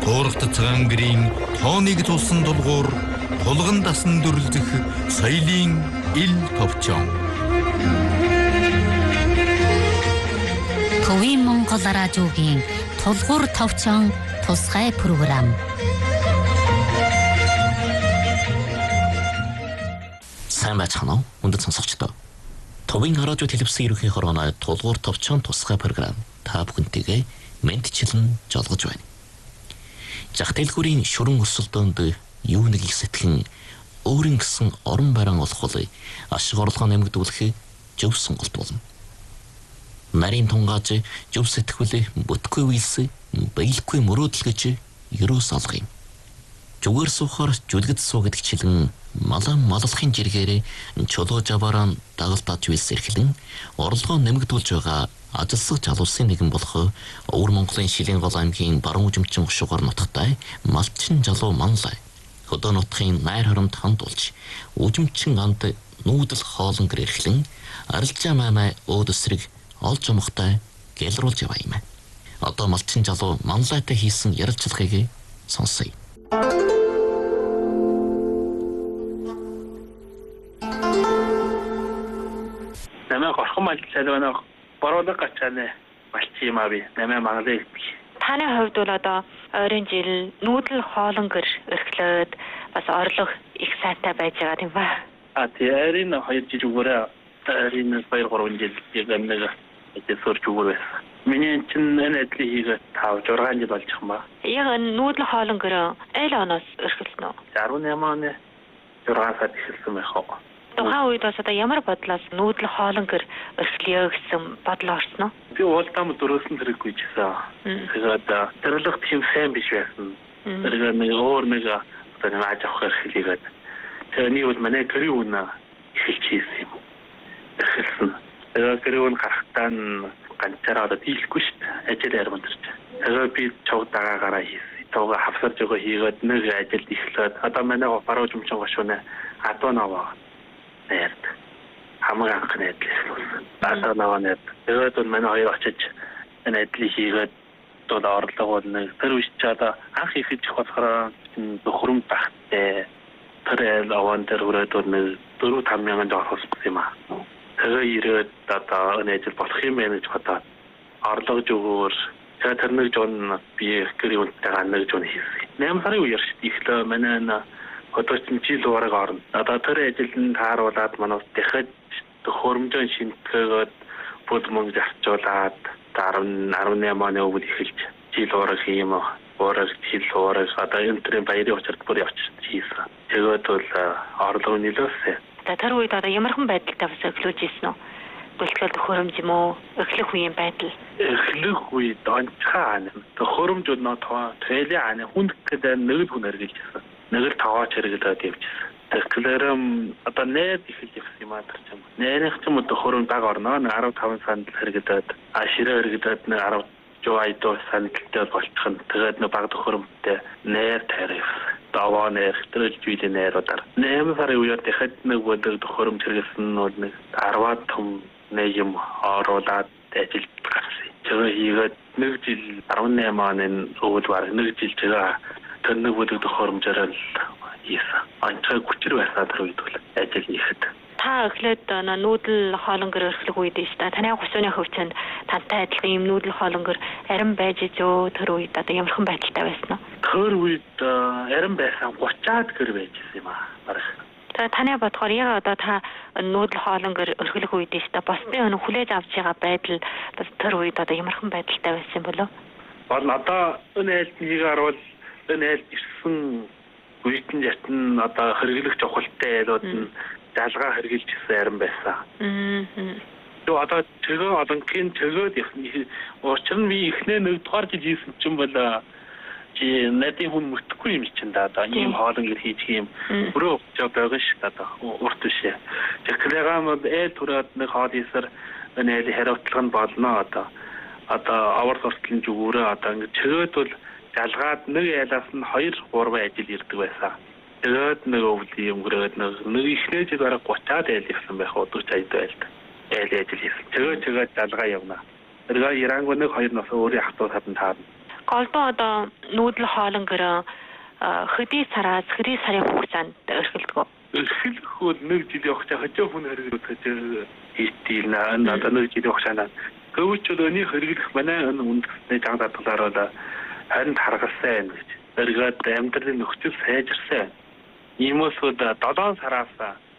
Туурхт цагаан гэрийн тооныг тулсан дулгуур тулган дасан дүрлзэх соёлын ил товчон. Төвийн Монгол радиогийн тулгуур товчон тусгай програм. Сайн байцгаана уу? Өндөр сонсогчдоо. Төвийн радио телевизийн ерөнхий хорооны тулгуур товчон тусгай програм та бүхэнтэйгээ мэдчилэн жолгож байна. Зах дэлгүүрийн шүрэн өсөлтөнд юу нэг их сэтгэн өөрийн гэсэн орон бараан олох бол ашиг орлогоо нэмэгдүүлэх зөв сонголт болно. Нарийн тунгааж зөв сэтгүүл бүтгүй үйлс биелэхгүй мөрөөдөл гэж ерөөс алга юм. Зүгээр суухаар жүлгэд суу гэдэг чилэн маллахын жиргээр чулууж аваараа дагалдаж үйлс эрхлэн орлогоо нэмэгдүүлж байгаа ажилсаг залуусын нэгэн болох Өвөр Монголын Шилийн гол аймгийн баруун үзэмчин гушуугаар нутагтай малчин залуу Манлай хөдөө нутгийн найр хоромд хандуулж үзэмчин анд нүүдэл хоолон гэр эрхлэн арилжаа маймай өөд эсрэг олж умахтай гэлруулж яваа юм. Одоо малчин залуу Манлайтай хийсэн ярилцлагыг сонсъё. Намайг орхон малчилаа бороодог гачааны малчи юм аа би. Намайг Монголын таны хувьд бол одоо ойрын жил нүүдэл хоолон гэр өрхлөөд бас орлого их сайтай байж байгаа тийм ба. Тийм ойрын 2 жил өгөөрэй. Ойрын 2-3 жил яг нэг эцсээр өгөөрэй. Миний чинь энэ ажлыг хийгээд 5-6 жил болж байгаа юм ба. Яг нүүдэл хоолон гэр аль оноос өрхөлнө үү? 18 оны 6 сард эхэлсэн байх уу. Тухайн үед бас одоо ямар бодлоос нүүдэл хоолон гэр өрхлөё гэсэн бодол орсон уу? Би уултам дөрөвсөн хэрэггүй жисэн. Тэгээд тэрлэгт хэм сайн биш байсан. Тэгээд нэг өөр нэг одоо ааж авах хэрэглийгээд тэрний үед манай гэрийн үнэ эхэлж хийсэн юм. Эхэлсэн. Тэгээд гэрийн үнэ гарахтаа ганцаараа одоо дийлэхгүй шүү дээ. Ажил ярман төрч. Тэгээд би чог дагаагаараа хийсэн. Товга хавсарж байгаа хийгээд нэг ажилд эхлээд одоо манай баруун жимчин гошууна адуу наваа. Нэрд хамаг анхны ажил эхлүүлсэн. Баасаа наваад тэгээд манай хоёр очиж энэ ажлыг хийгээд одоо орлого бол нэг тэр үеч одоо анх ихэж болохоор хөрөм тахтай тэр аван дээр өрөөд нэг 4-5 мянган доллар болсон юм аа. Тэгээд ирээд одоо энэ ажил болох юм байна гэж бодоод орлого зүгээр тэгээд тэр нэг жон би гэрийн үнэтэйгээ нэг жон хийсэн. 8 сарын үеэр ихлээ манай одоо жил уураг орно. Одоо тэр ажилд тааруулаад манайд дахиж хөрөмжөө шинтгэгээд бүд мөнгө зарцуулаад 18 оны өмнө эхэлж жил уураг юм уу. Уураг жил уураг одоо энэ төрлийн баярын учирд бүр явчихсан хийсэн. Тэгээд бол орлого нөлөөсөн. Тэр үед одоо ямархан байдалтай бас өглөөж ийсэн үү? Бэлтгэл хөрөмж юм уу? Эхлэх үеийн байдал. Эхлэх үед онцгой ань. Хөрөмж өнөө тээлийн ань хүнд гэдэг нэг хүн хэрэгжилсэн. Нэг л таваач хэрэглээд явчихсан. Тэгэхээр одоо нээд ихэл явсан юм аа тэр юм. Нээрх ч юм уу хөрөм даг орноо 15 санд хэрэглээд ширээ хэрэглээд нэг 10 жойдоо сандалтай болчих нь. Тэгээд нэг баг хөрөмтэй нээр тариф. Даваа нээр төрөлж үйдэ нээрүүдээр. 8 сарын үеэр дахиад нэг өдөр хөрөм хэрэглэсэн нь нэг 10-аад том нэг юм оруулаад ажилд гарсан. Тэгээ хийгээд нэг жил 18 оны өвөл баг нэг жил тэгээ тэр нэг өдөр хөрөмжөөр л хийсэн. Анчаа хүчээр байсан тэр үед бол ажил хийхэд. Та эхлээд нүүдэл хоолон гэр өрхлөх үед шүү дээ. Таны гусууны хөвчөнд тантай адилхан юм нүүдэл хоолон гэр арим байж зөө тэр үед одоо ямархан байдалтай байсан уу? Тэр үед арим байсан 30-аад гэр байжсэн юм аа. Барах. Тэгээ таны бодохоор яг одоо та нүүдэл хоолон гэр өрхлөх үед шүү дээ. Босны өнө хүлээж авч байгаа байдал тэр үед одоо ямархан байдалтай байсан болов? Бол одоо энэ айлтныгаар бол энэ айлт ирсэн үеийн ятн одоо хэрэглэх жохолтой айлууд нь залгаа хэрэгжилжсэн арим байсан. Тэгээ одоо тэгээ олонгийн тэгээд учир нь би эхнээ нэг дугаар жил хийсэн чинь бол чи надын хүн мөтөхгүй юм чинь да одоо ийм хоолон гэр хийчих юм өөрөө жоо байгаа шүү дээ одоо урт бишээ. Тэгэхээр түрээд нэг хоол хийсэр энэ хариуцлага нь болно одоо авар сурталын зүгүүрээ одоо ингэ тэгээд бол залгаад нэг ялаас нь 2-3 ажил ирдэг байсан. Тэгээд нэг өвлийн өнгөрөөд нэг ихнээ жиг бараг 30-аад айл ирсэн байх уу 40-аад айлд. Айл ажил хийсэн. Тэгээд залгаа явна. Тэргээ Иранг нэг 2 нас өөрийн ахтуу садан таарна. Голдуу одоо нүүдэл хоолонгор хөдий сараас хөдий сарын хугацаанд өрхөлдөг. Өрхөлдөх бол нэг жил явах цаа хажуу хүн хэрэглэж хийтэл надад нэг жил явах цаана. Гэвч өний хэрэглэх манай үндэсний 장사 талаараа харин харгалсан гэж. Эргээд амьдралын нөхцөл сайжирсан. Иймээс 7 сараас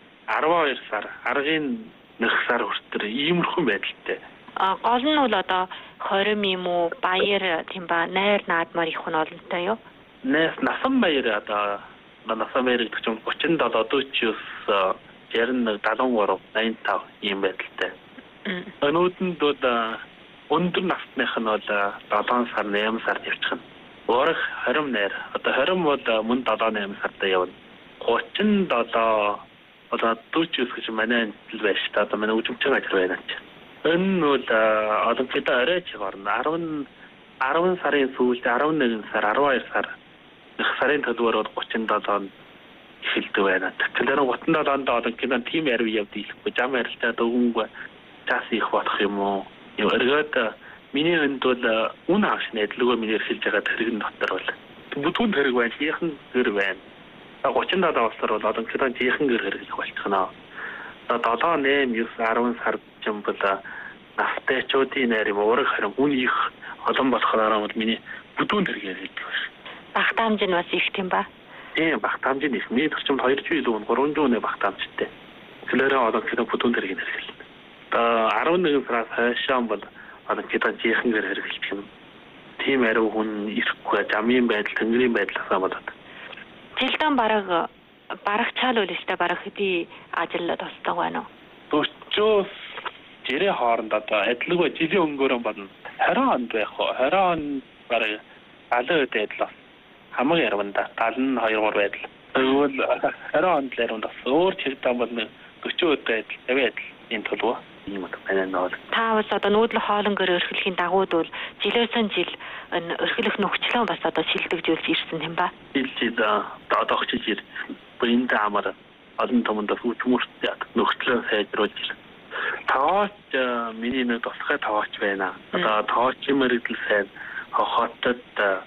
12 сар, аргын 1 сар хүртэл иймэрхүү байдалтай. Гол нь бол одоо хорим юм уу, баяр тийм ба найр наадмаар их нь олонтой юу? Насан баяр одоо насан баяр гэдэг чинь 37 49 61 73 85 ийм байдалтай. Өнөөдөнд бол өндөр насных нь бол 7 сар 8 сар явчихна. Өөрөх хорим найр одоо хорим бол мөн 7 8 сартай явна. 37 одоо 49 гэж манай л байж та одоо манай үжимчин ажил байна ч. Энэ бол одоо бид оройч орно 10 сарын сүүлд 11 сар 12 сар их сарын төлөвөр 37 эхэлдэг байна. Тэгэхээр гутанд одоо кино тим ярив явдаг ихгүй зам ярилтаа дөгөнгөө цаас их болох юм уу? Эргээд миний энд бол үн хавш найдлага миний хэлж байгаа тэрэг дотор бол бүдүүн тэрэг байна, жихэн гэр байна. 37 сар бол одоо кино жихэн гэр хэрэглэх болчихно. 7 8 9 10 сар юм бол автечуудын найр юм уурах харин үн их олон болохоор бол миний бүдүүн тэрэг хэлдэг байна. Багтаамж нь бас их тийм ба. Тийм багтаамж нь их. Миний төрчмөд 200 илүү 300 өнөө багтаамжтай. Тэгэхээр одоо кино бүдүүн тэрэг хэрэглэнэ. 11 сараас хойшоо бол одоо кино жихэн гэр хэрэглэх юм. Тийм ариу хүн ирэхгүй замын байдал, тэнгэрийн байдлаасаа болоод. Тэлдэн барагчаал үл өстэй бараг хэдий ажиллаад тусдаг байна уу? 40-с 90 хооронд одоо адилгүй жилийн өнгөөрөө болно. 20 онд байх уу? 20 он бараг алын үед адил хамаг ярванда 72 байдал. Тэгвэл 20 онд л ярванд бас өөр чигтээ бол 40 үед байдал 50 байдал энэ төлөв юм байна нөө. Та бас одоо нүүдэл хоолонгор өрхөлийн дагууд бол жилээс жил өрхөлөх нөхцөлөө бас одоо шилдэгжүүлж ирсэн юм ба. Жил одоо очиж ирсэн. Бинт амар олон томонд хүчмөртэй нөхцөлөө сайжруулж ирсэн. Тооч миний нэг тусгай тооч байна. Одоо тоочийн мэрэгдэл сайн хотод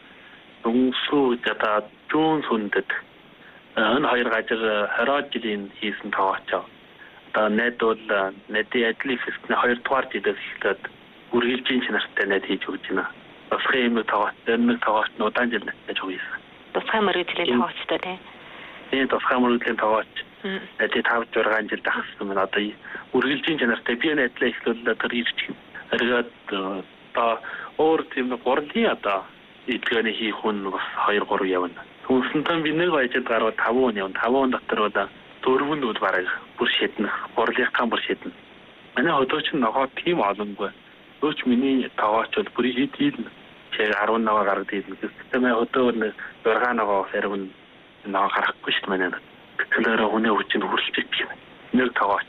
дүнсүү одоо зүүн сүндэд энэ хоёр газар 20 жилийн хийсэн тоочоо. Одоо найд бол найдын ажлын хэсэгний 2 дугаар жилээс эхлээд үргэлжийн чанартай найд хийж өгч байна. Тусгай юм тооч, нэг тооч нь удаан жил найдаж өгсөн. Тусгай мэрэгдлийн тоочтой тийм. Тийм тусгай мөрөгдлийн тоогооч тэгээд 5-6 жил дахсан байна. Одоо үргэлжийн чанартай би найдлаа эхлүүлээд тэр ирчих. Эргээд одоо өөр тийм гурлын одоо эдлгээний хийх хүн бас 2-3 явна. Түүнсэнтэй би нэг ажид гараад 5 хүн явна. 5 хүн дотор одоо 4 нь бол бараг бүр шиднэ. Гурлынхаа бүр шиднэ. Манай хөдөөч нь ногоо тийм олонгүй. Өөч миний тоогооч бол бүр хийдэл чиг 10 ногоо гаргад хийдэл. Гэхдээ манай хөдөө нэг 6 ногоо фермэн наа гарахгүй шүү дээ манай. Тэгэхээр өнөө хүчин хуралж идэх юм. Нэг тоогооч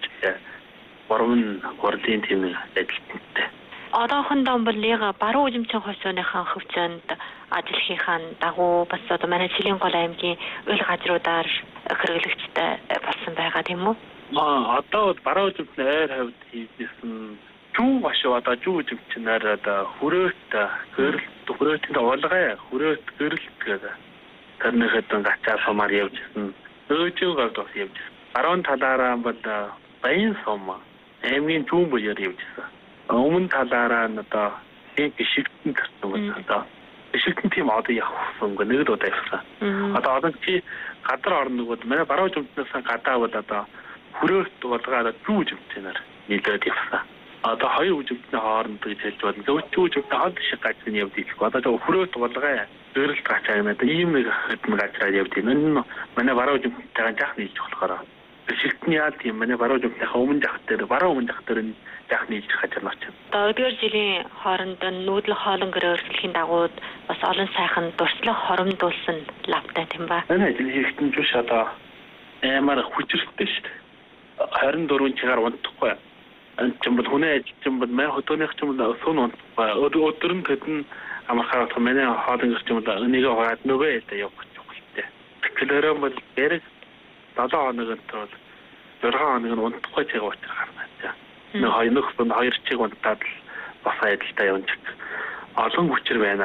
3 гурлын тийм ажилтнтай. Одоохондоо бол баруун үжимчин хойсооныхаа хөвчөнд ажил хийхэн дагуу бас одоо манай Жилийн гол аймгийн үйл газруудаар хэрэглэгчтэй болсон байгаа тийм үү? Одоо баруун үжимчин ойр хавьд хийсэн зүүн башаа одоо зүүн үжимчнээр одоо хүрээт гэрэлт хүрээтэнд уулгай хүрээт гэрэлт гэдэг тэрнийхэд гачаа сумаар явжсэн. Өөжөө гавд бас явжсэн. Баруун талаараа бол баян сум аймгийн зүүн буяар явжсэн. Өмнө талаараа нь одоо гişгтэн төрсөн одоо гişгтэн тийм одоо явахсангүй нэг удаа явсан. Одоо чи гадар орно нөгөө манай баруун үжимчнээс гадаа бол одоо хүрээт уулгаад зүүн үжимчнээр нийлээд явсан. Одоо хоёр үжимчний хооронд гэж хэлж байна. Зүүн үжимчний хад шиг гацны явдаг. Одоо хүрээт уулгаа гэрэлт гачааг надад ийм нэг хэдэн газраар явдаг. Энэ манай баруун үжимчтэйгээ жах нийлж болохоор шигтний яа тийм манай баруун үжимчнийхээ өмнө жах дээр баруун өмнө жах дээр жах нийлж хажаалаач. Одоо өдгөр жилийн хооронд нүүдэл хоолонгор өрсөлдөхийн дагууд бас олон сайхан дурслаг хоромдуулсан лавтай тийм ба. Энэ ажил хийхдээ ч одоо амар хүчрэлттэй шүү дээ. 24 чигээр унтахгүй. Энэ ч бол хүний ажил ч бол май хөдөөнийх ч бол өсөн унтахгүй. Өдөр нь тэдэн амархаад манай хоолонгор ч бол энийг хаад нөгөө ялда явах гэж байна. Тэгэхээр бол яриг 7 хоногт бол 6 хоног нь унтахгүй чиг уучрах гарна. Нэг хоёр чиг унтаад бас аялалдаа явж. Олон хүчээр байна.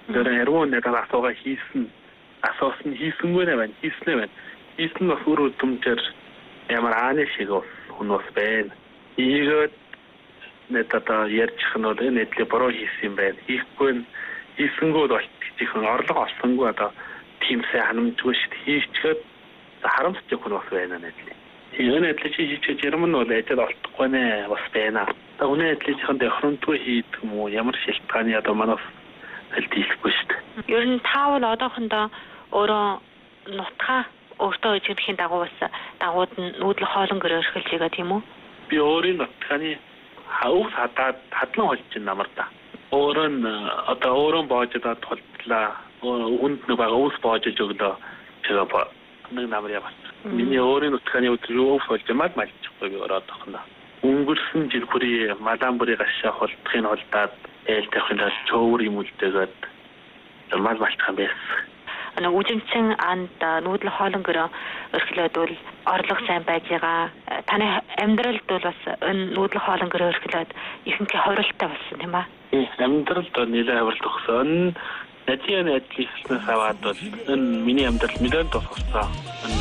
Тэр яруу надад асуугаа асуусан хийсэнгүй нэ байна. Хийснэ байна. Хийсэн бас үр өдөмжөр ямар ааны шиг хүн бас байна. Ийгээд надад ярьчих нь бол энэ нэтлээ буруу хийсэн юм байна. Хийсэнгүүд болчихсон орлого олсонгүй одоо тиймсээ ханамжгүй шүү дээ. Хийчгээд харамсчих хүн бас байна нэтлээ. Энэ нэтлээ хийж ярим нь бол ажил олдохгүй нэ бас байна. Өнөө нэтлийнхэн дохромтгүй хийдэг юм уу? Ямар шилтгааны одоо манаас хэлдэггүй шүү дээ. Ер нь таавал одоохондоо өөрөө нутгаа өөртөө ижигдэхийн дагуу дагууд нь нүүдлэх хоолн гэрээ өрхөлж байгаа тийм үү? Би өөрийн нутгааны хавс хадлан холж ин намар та. Өөрөө боождод толтлаа. Үнд нэг бага ус боожж өглөө. Тэгээ нэг намар яваа. Миний өөрийн нутгааны өдрөө болж малчихгүй би ороод тахна. Өнгөрсөн жил бүрийн малан бүрийн гашаа холдохын холдаад ээлтэйхэн чөөр юм үлдээгээд малчих юм байсан. Үжимчин анд нүүдлэх хоолн гэрээ өрхлөөд бол орлого сайн байж байгаа. Таны амьдралд бол бас энэ нүүдлэх хоолн гэрээ өрхлөөд ихэнх ховролтой болсон тийм аа? Амьдралд нэлээд ховролт өгсөн. Надийн ажлын хэснээс аваад бол энэ миний амьдрал нэлээд тусгасан.